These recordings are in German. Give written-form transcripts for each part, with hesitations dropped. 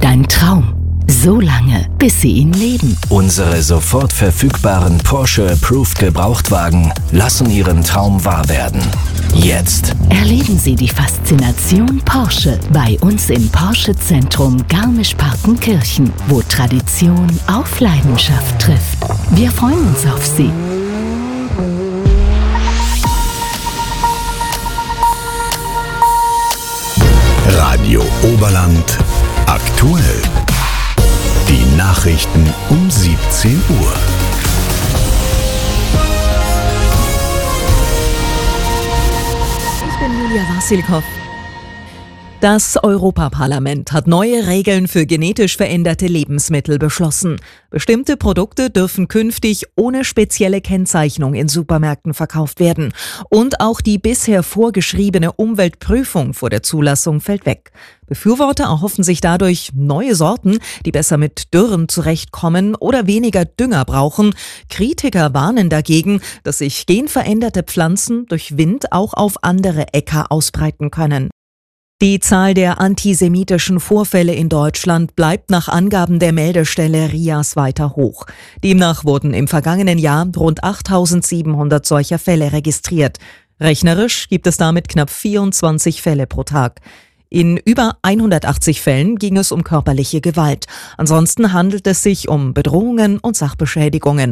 dein Traum. So lange, bis Sie ihn leben. Unsere sofort verfügbaren Porsche Approved Gebrauchtwagen lassen Ihren Traum wahr werden. Jetzt Erleben Sie die Faszination Porsche bei uns im Porsche Zentrum Garmisch-Partenkirchen, wo Tradition auf Leidenschaft trifft. Wir freuen uns auf Sie. Radio Oberland aktuell. Die Nachrichten um 17 Uhr. Ich bin Julia Wassilkow. Das Europaparlament hat neue Regeln für genetisch veränderte Lebensmittel beschlossen. Bestimmte Produkte dürfen künftig ohne spezielle Kennzeichnung in Supermärkten verkauft werden. Und auch die bisher vorgeschriebene Umweltprüfung vor der Zulassung fällt weg. Befürworter erhoffen sich dadurch neue Sorten, die besser mit Dürren zurechtkommen oder weniger Dünger brauchen. Kritiker warnen dagegen, dass sich genveränderte Pflanzen durch Wind auch auf andere Äcker ausbreiten können. Die Zahl der antisemitischen Vorfälle in Deutschland bleibt nach Angaben der Meldestelle RIAS weiter hoch. Demnach wurden im vergangenen Jahr rund 8.700 solcher Fälle registriert. Rechnerisch gibt es damit knapp 24 Fälle pro Tag. In über 180 Fällen ging es um körperliche Gewalt. Ansonsten handelt es sich um Bedrohungen und Sachbeschädigungen.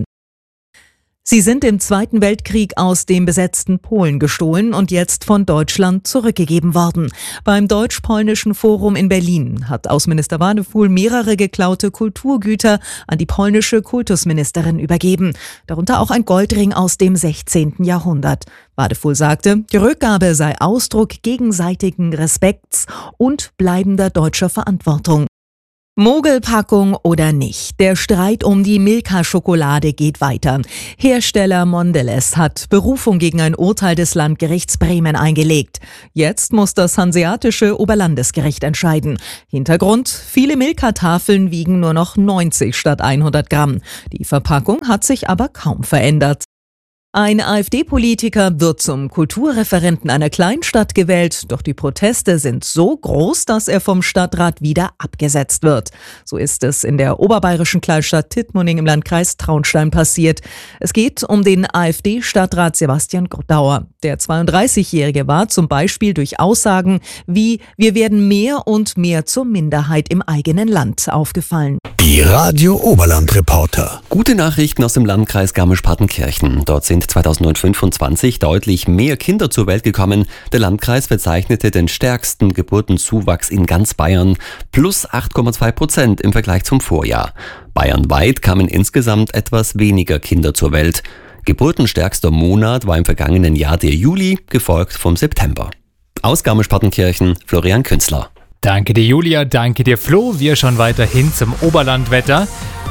Sie sind im Zweiten Weltkrieg aus dem besetzten Polen gestohlen und jetzt von Deutschland zurückgegeben worden. Beim Deutsch-Polnischen Forum in Berlin hat Außenminister Wadefuhl mehrere geklaute Kulturgüter an die polnische Kultusministerin übergeben. Darunter auch ein Goldring aus dem 16. Jahrhundert. Wadefuhl sagte, die Rückgabe sei Ausdruck gegenseitigen Respekts und bleibender deutscher Verantwortung. Mogelpackung oder nicht, der Streit um die Milka-Schokolade geht weiter. Hersteller Mondelez hat Berufung gegen ein Urteil des Landgerichts Bremen eingelegt. Jetzt muss das hanseatische Oberlandesgericht entscheiden. Hintergrund: viele Milka-Tafeln wiegen nur noch 90 statt 100 Gramm. Die Verpackung hat sich aber kaum verändert. Ein AfD-Politiker wird zum Kulturreferenten einer Kleinstadt gewählt, doch die Proteste sind so groß, dass er vom Stadtrat wieder abgesetzt wird. So ist es in der oberbayerischen Kleinstadt Tittmoning im Landkreis Traunstein passiert. Es geht um den AfD-Stadtrat Sebastian Grotauer. Der 32-Jährige war zum Beispiel durch Aussagen wie „Wir werden mehr und mehr zur Minderheit im eigenen Land" aufgefallen. Die Radio Oberland Reporter. Gute Nachrichten aus dem Landkreis Garmisch-Partenkirchen. Dort sind 2025 deutlich mehr Kinder zur Welt gekommen. Der Landkreis verzeichnete den stärksten Geburtenzuwachs in ganz Bayern, plus 8,2% im Vergleich zum Vorjahr. Bayernweit kamen insgesamt etwas weniger Kinder zur Welt. Geburtenstärkster Monat war im vergangenen Jahr der Juli, gefolgt vom September. Aus Garmisch-Partenkirchen, Florian Künzler. Danke dir, Julia, danke dir, Flo. Wir schon weiterhin zum Oberlandwetter.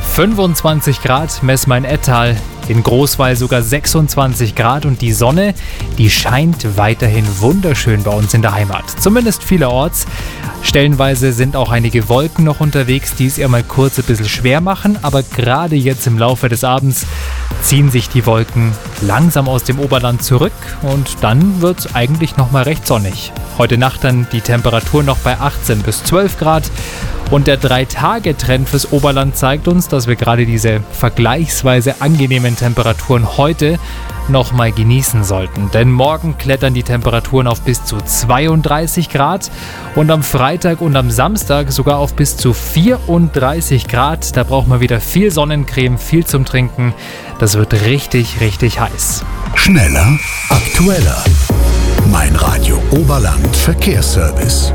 25 Grad messen wir in Ettal, in Großweil sogar 26 Grad und die Sonne, die scheint weiterhin wunderschön bei uns in der Heimat. Zumindest vielerorts. Stellenweise sind auch einige Wolken noch unterwegs, die es eher mal kurz ein bisschen schwer machen, aber gerade jetzt im Laufe des Abends ziehen sich die Wolken langsam aus dem Oberland zurück und dann wird es eigentlich nochmal recht sonnig. Heute Nacht dann die Temperatur noch bei 18 bis 12 Grad. Und der 3-Tage-Trend fürs Oberland zeigt uns, dass wir gerade diese vergleichsweise angenehmen Temperaturen heute nochmal genießen sollten. Denn morgen klettern die Temperaturen auf bis zu 32 Grad und am Freitag und am Samstag sogar auf bis zu 34 Grad. Da braucht man wieder viel Sonnencreme, viel zum Trinken. Das wird richtig, richtig heiß. Schneller, aktueller. Mein Radio Oberland Verkehrsservice.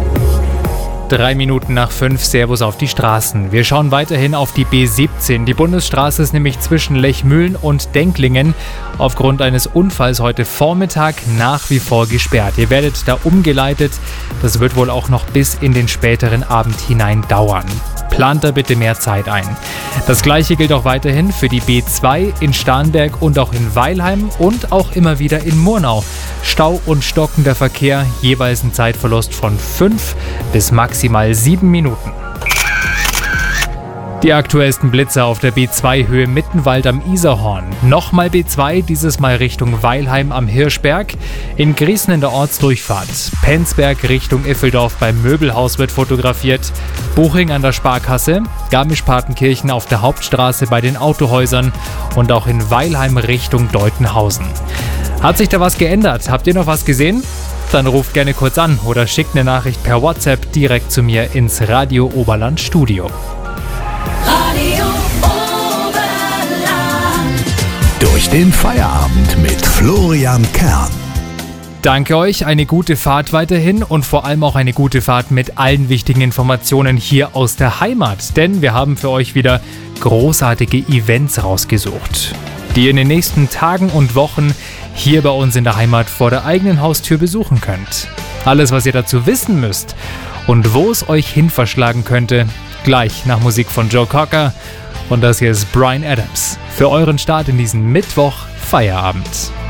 3 Minuten nach 5, Servus auf die Straßen. Wir schauen weiterhin auf die B17. Die Bundesstraße ist nämlich zwischen Lechmühlen und Denklingen aufgrund eines Unfalls heute Vormittag nach wie vor gesperrt. Ihr werdet da umgeleitet. Das wird wohl auch noch bis in den späteren Abend hinein dauern. Plant da bitte mehr Zeit ein. Das gleiche gilt auch weiterhin für die B2 in Starnberg und auch in Weilheim und auch immer wieder in Murnau. Stau und stockender Verkehr, jeweils ein Zeitverlust von 5 bis maximal 7 Minuten. Die aktuellsten Blitzer auf der B2-Höhe Mittenwald am Isarhorn. Nochmal B2, dieses Mal Richtung Weilheim am Hirschberg. In Griesen in der Ortsdurchfahrt. Penzberg Richtung Iffeldorf beim Möbelhaus wird fotografiert. Buching an der Sparkasse. Garmisch-Partenkirchen auf der Hauptstraße bei den Autohäusern. Und auch in Weilheim Richtung Deutenhausen. Hat sich da was geändert? Habt ihr noch was gesehen? Dann ruft gerne kurz an oder schickt eine Nachricht per WhatsApp direkt zu mir ins Radio Oberland Studio. Radio Oberland. Durch den Feierabend mit Florian Kern. Danke euch, eine gute Fahrt weiterhin und vor allem auch eine gute Fahrt mit allen wichtigen Informationen hier aus der Heimat. Denn wir haben für euch wieder großartige Events rausgesucht, die ihr in den nächsten Tagen und Wochen hier bei uns in der Heimat vor der eigenen Haustür besuchen könnt. Alles, was ihr dazu wissen müsst und wo es euch hin verschlagen könnte, gleich nach Musik von Joe Cocker. Und das hier ist Bryan Adams für euren Start in diesen Mittwoch Feierabend.